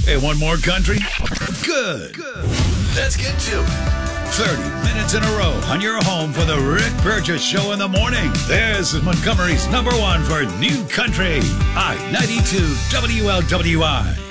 Hey, one more country? Good. Let's get to it. 30 minutes in a row on your home for the Rick Burgess Show in the morning. This is Montgomery's #1 for New Country. I-92 WLWI.